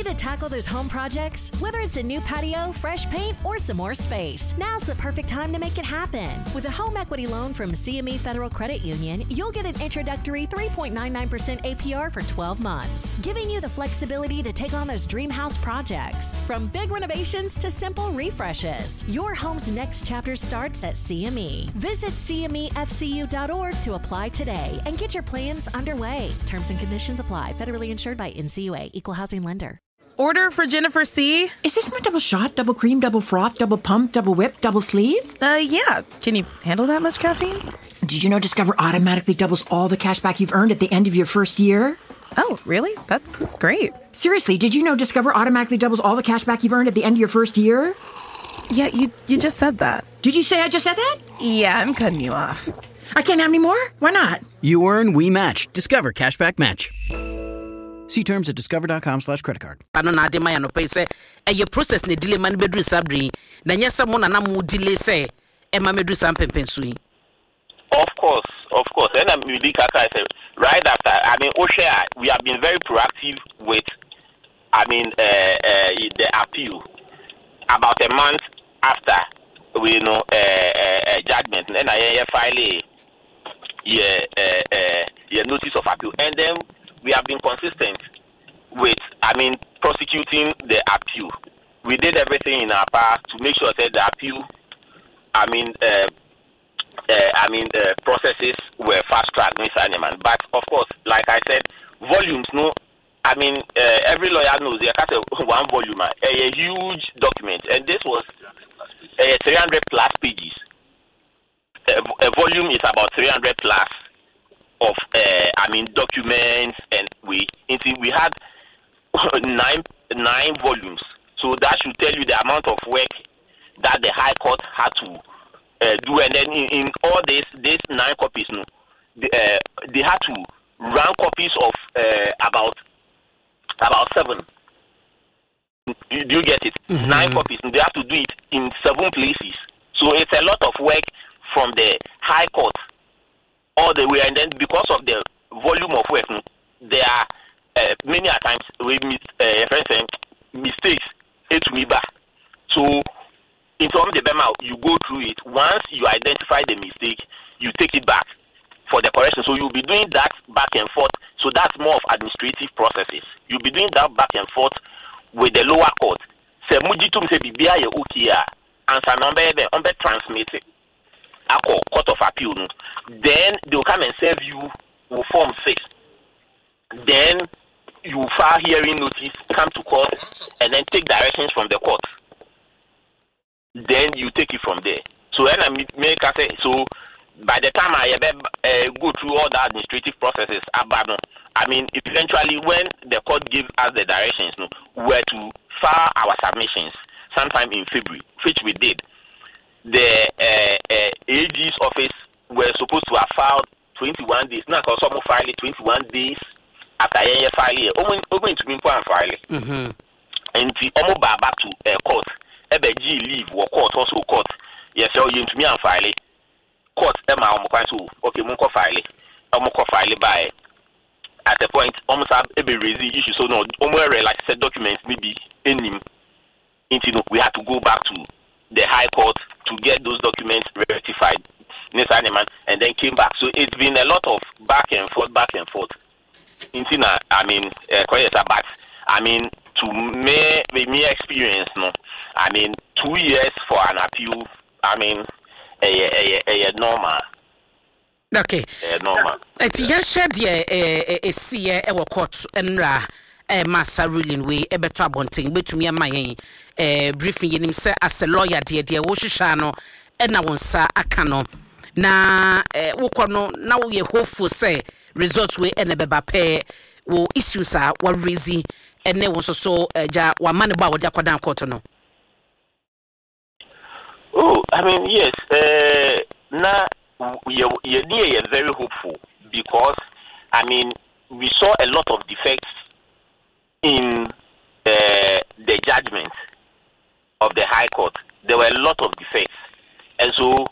Ready to tackle those home projects? Whether it's a new patio, fresh paint, or some more space, now's the perfect time to make it happen. With a home equity loan from CME Federal Credit Union, you'll get an introductory 3.99% APR for 12 months, giving you the flexibility to take on those dream house projects. From big renovations to simple refreshes, your home's next chapter starts at CME. Visit CMEFCU.org to apply today and get your plans underway. Terms and conditions apply. Federally insured by NCUA. Equal housing lender. Order for Jennifer C. Is this my double shot, double cream, double froth, double pump, double whip, double sleeve? Yeah. Can you handle that much caffeine? Did you know Discover automatically doubles all the cash back you've earned at the end of your first year? Oh, really? That's great. Seriously, did you know Discover automatically doubles all the cash back you've earned at the end of your first year? Yeah, you just said that. Did you say I just said that? Yeah, I'm cutting you off. I can't have any more? Why not? You earn, we match. Discover Cashback Match. See terms at discover.com/creditcard. Ano na de maya no pay say e process ne delay man bedru sabri na nya some na mu delay say e ma medru sam pempensu. Of course. And I'm Kaka said right after Oshia, we have been very proactive with the appeal about a month after we know judgment and I file a notice of appeal, and then we have been consistent with prosecuting the appeal. We did everything in our power to make sure that the appeal processes were fast tracked, Mr. Animan. But of course, like I said, volumes every lawyer knows they have one volume, a huge document, and this was 300 plus pages. A volume is about 300 plus of documents, and we had nine volumes. So that should tell you the amount of work that the High Court had to do, and then in all these 9 copies, they had to run copies of about 7. Do you get it? Mm-hmm. 9 copies. They have to do it in 7 places. So it's a lot of work from the High Court all the way, and then because of the volume of work, there are many a times mistakes. So in terms of the BEMA, you go through it. Once you identify the mistake, you take it back for the correction. So you'll be doing that back and forth. So that's more of administrative processes. You'll be doing that back and forth with the lower court. Se mujitum se bibia ye ukia answer number transmit court of appeal. Then they'll come and serve you with form 6. Then you file hearing notice, come to court, and then take directions from the court. Then you take it from there. So when I make say so, by the time I go through all the administrative processes, eventually when the court gives us the directions, where to file our submissions sometime in February, which we did. The AG's office were supposed to have filed 21 days. Now, because some file it 21 days after I file it. Going to be and file it. And the back to court. G leave or court also court. Yes, so you to me and file it. Court Emma okay, Munko file it. File it by at the point almost have every raising issue. So no, like said documents maybe in him. We had to go back to the High Court to get those documents rectified, and then came back. So it's been a lot of back and forth. To me experience, 2 years for an appeal, normal. Okay. Normal. It's shed a see a court and massa ruling way a better bonting between my briefing him say as a lawyer dear Woshano and I won't say Akano. Na wokono now we hopeful say results way and a beba pay will issues are what reason and there was also ja one man about what down court. Oh, yes. Now you're very hopeful because we saw a lot of defects in the judgment of the High Court. There were a lot of defects, and so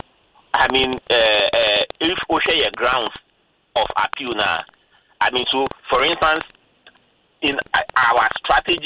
if O'Shea grounds of appeal now, so for instance, in our strategy